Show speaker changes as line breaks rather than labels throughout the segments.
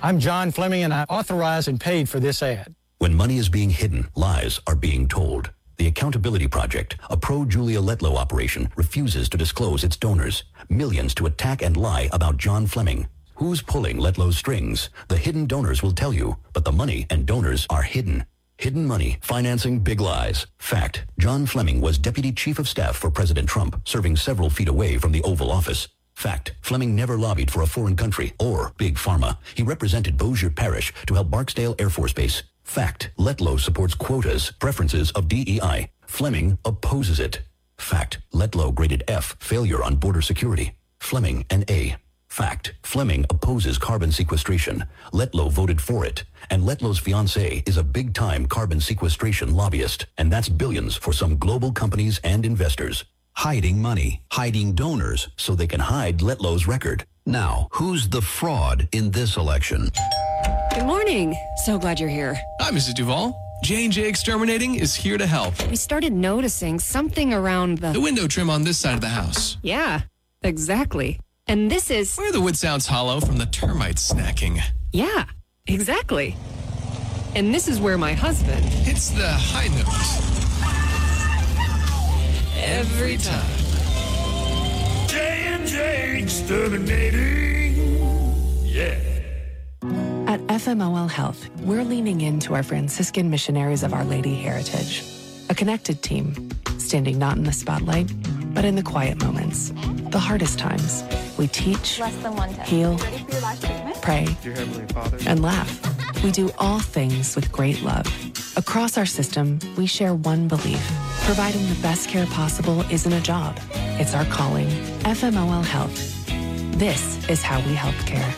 I'm John Fleming, and I authorized and paid for this ad.
When money is being hidden, lies are being told. The Accountability Project, a pro-Julia Letlow operation, refuses to disclose its donors. Millions to attack and lie about John Fleming. Who's pulling Letlow's strings? The hidden donors will tell you, but the money and donors are hidden. Hidden money, financing big lies. Fact, John Fleming was Deputy Chief of Staff for President Trump, serving several feet away from the Oval Office. Fact, Fleming never lobbied for a foreign country or Big Pharma. He represented Bossier Parish to help Barksdale Air Force Base. Fact, Letlow supports quotas, preferences of DEI. Fleming opposes it. Fact, Letlow graded F, failure on border security. Fleming an A. Fact, Fleming opposes carbon sequestration. Letlow voted for it. And Letlow's fiancé is a big-time carbon sequestration lobbyist. And that's billions for some global companies and investors. Hiding money, hiding donors, so they can hide Letlow's record. Now, who's the fraud in this election?
Good morning. So glad you're here.
Hi, Mrs. Duvall. J&J Exterminating is here to help.
We started noticing something around
The window trim on this side of the house.
Yeah, exactly. And this is...
Where the wood sounds hollow from the termites snacking.
Yeah, exactly. And this is where my husband...
It's the high note. Every time.
J&J Exterminating. Yeah.
At FMOL Health, we're leaning into our Franciscan missionaries of Our Lady heritage. A connected team, standing not in the spotlight, but in the quiet moments, the hardest times. We teach, heal, pray, and laugh. We do all things with great love. Across our system, we share one belief. Providing the best care possible isn't a job. It's our calling. FMOL Health. This is how we help care.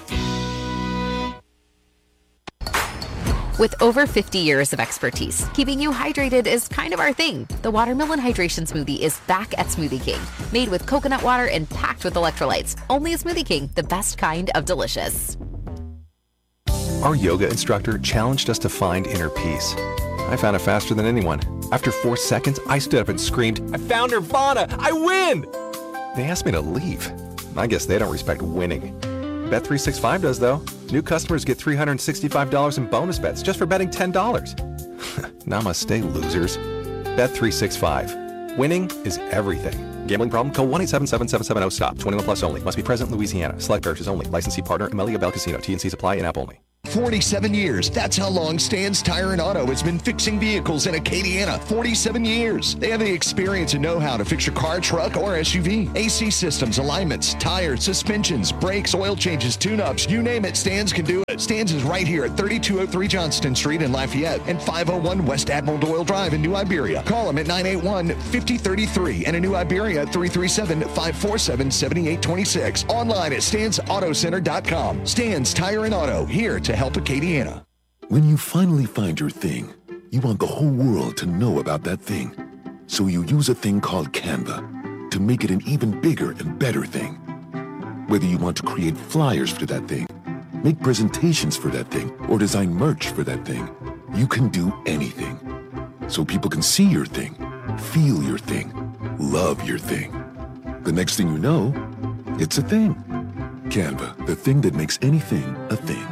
With over 50 years of expertise, keeping you hydrated is kind of our thing. The Watermelon Hydration Smoothie is back at Smoothie King. Made with coconut water and packed with electrolytes. Only at Smoothie King, the best kind of delicious.
Our yoga instructor challenged us to find inner peace. I found it faster than anyone. After 4 seconds, I stood up and screamed, "I found Nirvana! I win!" They asked me to leave. I guess they don't respect winning. Bet365 does, though. New customers get $365 in bonus bets just for betting $10. Namaste, losers. Bet365. Winning is everything. Gambling problem? Call 1-877-770-STOP. 21 plus only. Must be present in Louisiana. Select purchase only. Licensee partner, Amelia Bell Casino. T&C supply and app only.
47 years. That's how long Stan's Tire and Auto has been fixing vehicles in Acadiana. 47 years. They have the experience and know-how to fix your car, truck, or SUV. AC systems, alignments, tires, suspensions, brakes, oil changes, tune-ups, you name it, Stan's can do it. Stan's is right here at 3203 Johnston Street in Lafayette and 501 West Admiral Doyle Drive in New Iberia. Call them at 981-5033 and in New Iberia at 337-547-7826. Online at stansautocenter.com. Stan's Tire and Auto, here to help Acadiana.
When you finally find your thing, you want the whole world to know about that thing. So you use a thing called Canva to make it an even bigger and better thing. Whether you want to create flyers for that thing, make presentations for that thing, or design merch for that thing, you can do anything. So people can see your thing, feel your thing, love your thing. The next thing you know, it's a thing. Canva, the thing that makes anything a thing.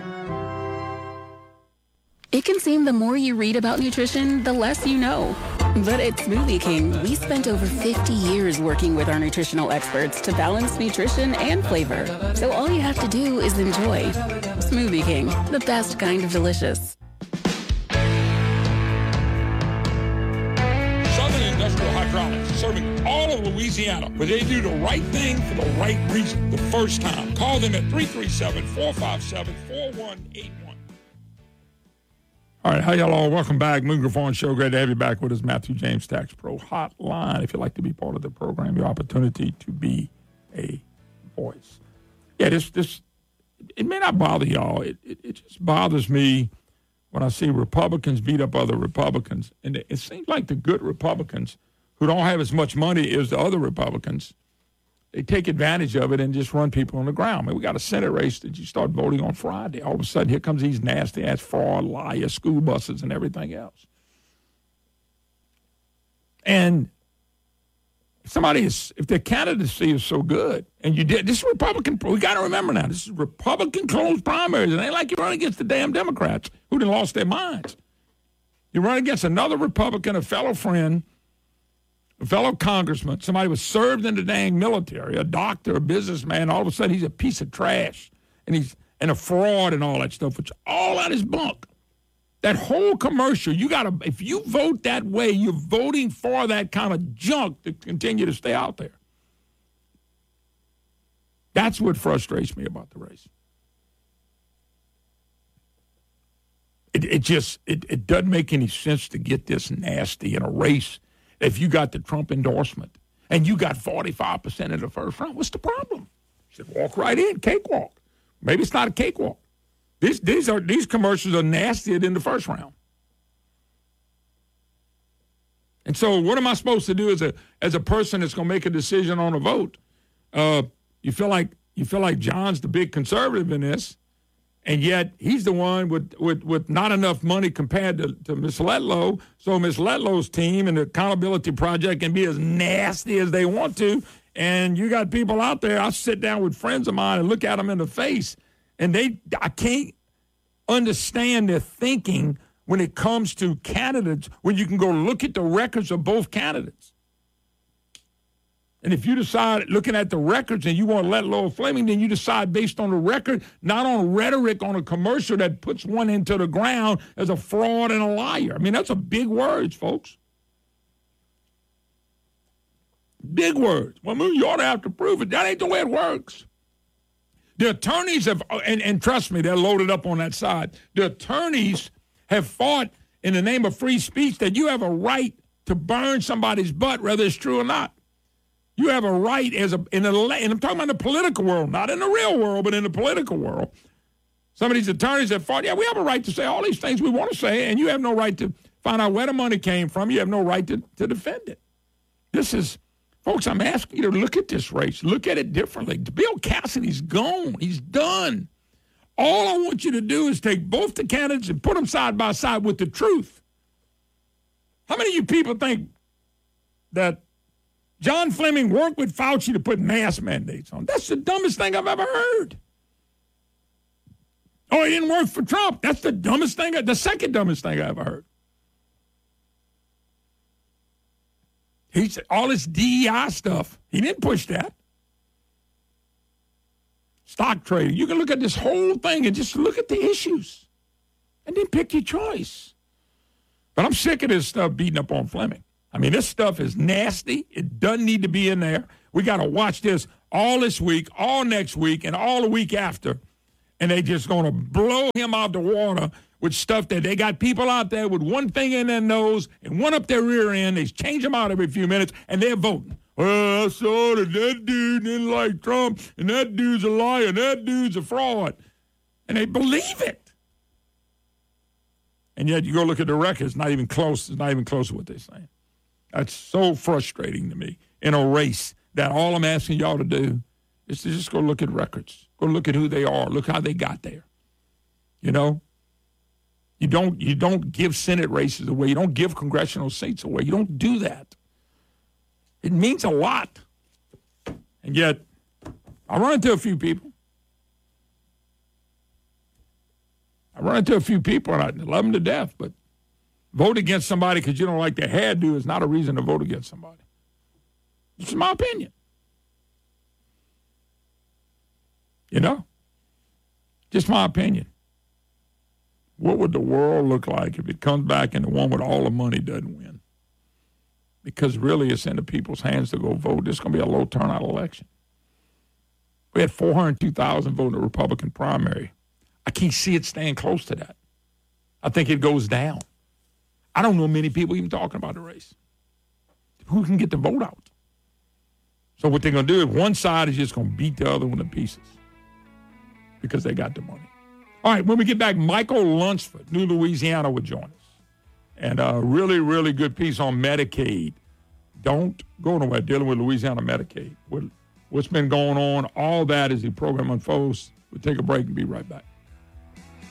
It can seem the more you read about nutrition, the less you know. But at Smoothie King, we spent over 50 years working with our nutritional experts to balance nutrition and flavor. So all you have to do is enjoy. Smoothie King, the best kind of delicious.
Southern Industrial Hydraulics, serving all of Louisiana, where they do the right thing for the right reason the first time. Call them at 337-457-4181. All right, how y'all all? Welcome back. Moon Griffon Show. Great to have you back with us. Matthew James Tax Pro Hotline. If you'd like to be part of the program, your opportunity to be a voice. Yeah, this it may not bother y'all. It just bothers me when I see Republicans beat up other Republicans. And it seems like the good Republicans who don't have as much money as the other Republicans, they take advantage of it and just run people on the ground. I mean, we got a Senate race that you start voting on Friday. All of a sudden, here comes these nasty-ass fraud, liar, school buses, and everything else. And if the candidacy is so good, and this is Republican, we got to remember now, this is Republican closed primaries. It ain't like you run against the damn Democrats who done lost their minds. You run against another Republican, a fellow friend, a fellow congressman, somebody who was served in the dang military, a doctor, a businessman. All of a sudden, he's a piece of trash, and he's a fraud and all that stuff, which all that is bunk. That whole commercial, if you vote that way, you're voting for that kind of junk to continue to stay out there. That's what frustrates me about the race. It doesn't make any sense to get this nasty in a race if you got the Trump endorsement and you got 45% in the first round. What's the problem? You should walk right in, cakewalk. Maybe it's not a cakewalk. These commercials are nastier than the first round. And so what am I supposed to do as a person that's going to make a decision on a vote? You feel like John's the big conservative in this, and yet he's the one with not enough money compared to Ms. Letlow. So Ms. Letlow's team and the Accountability Project can be as nasty as they want to. And you got people out there, I sit down with friends of mine and look at them in the face, and I can't understand their thinking when it comes to candidates, when you can go look at the records of both candidates. And if you decide, looking at the records, and you want Letlow or Fleming, then you decide based on the record, not on rhetoric on a commercial that puts one into the ground as a fraud and a liar. I mean, that's a big words, folks. Big words. Well, you ought to have to prove it. That ain't the way it works. The attorneys have, and trust me, they're loaded up on that side. The attorneys have fought in the name of free speech that you have a right to burn somebody's butt, whether it's true or not. You have a right and I'm talking about the political world, not in the real world, but in the political world. Some of these attorneys have fought, we have a right to say all these things we want to say, and you have no right to find out where the money came from. You have no right to defend it. Folks, I'm asking you to look at this race. Look at it differently. Bill Cassidy's gone. He's done. All I want you to do is take both the candidates and put them side by side with the truth. How many of you people think that John Fleming worked with Fauci to put mask mandates on? That's the dumbest thing I've ever heard. Oh, he didn't work for Trump. That's the the second dumbest thing I ever heard. All this DEI stuff, he didn't push that. Stock trading. You can look at this whole thing and just look at the issues and then pick your choice. But I'm sick of this stuff beating up on Fleming. I mean, this stuff is nasty. It doesn't need to be in there. We got to watch this all this week, all next week, and all the week after. And they just going to blow him out the water with stuff that they got people out there with one thing in their nose and one up their rear end. They change them out every few minutes, and they're voting. Well, I saw that dude didn't like Trump, and that dude's a liar, and that dude's a fraud. And they believe it. And yet you go look at the record, it's not even close. It's not even close to what they're saying. That's so frustrating to me in a race that all I'm asking y'all to do is to just go look at records. Go look at who they are. Look how they got there. You know? You don't give Senate races away. You don't give congressional seats away. You don't do that. It means a lot. And yet, I run into a few people. And I love them to death, but vote against somebody because you don't like their hairdo is not a reason to vote against somebody. It's my opinion. You know? Just my opinion. What would the world look like if it comes back and the one with all the money doesn't win? Because really it's in the people's hands to go vote. This is going to be a low turnout election. We had 402,000 vote in the Republican primary. I can't see it staying close to that. I think it goes down. I don't know many people even talking about the race. Who can get the vote out? So what they're going to do is one side is just going to beat the other one to pieces because they got the money. All right, when we get back, Michael Lunsford, New Louisiana, will join us. And a really, really good piece on Medicaid. Don't go nowhere dealing with Louisiana Medicaid. What's been going on, all that as the program unfolds. We'll take a break and be right back.